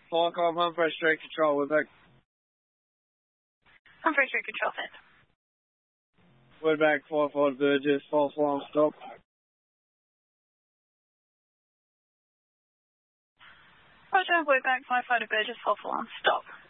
Flying car, Humphrey Street Control, we're back. Humphrey Street Control, fit. We're back, 45 Burgess, false alarm, stop. Roger, we're back, 55 Burgess, false alarm, stop.